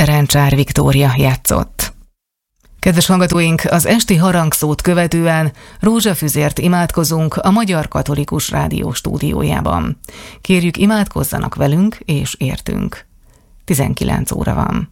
Rencsár Viktória játszott. Kedves hallgatóink, az esti harangszót követően rózsafüzért imádkozunk a Magyar Katolikus Rádió stúdiójában. Kérjük, imádkozzanak velünk és értünk. 19 óra van.